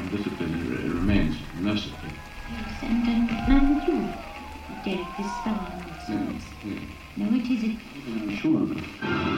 discipline remains merciful. Yes, and man with you, Derek, this fellow. Yes, yes. No, it isn't. I'm sure of it.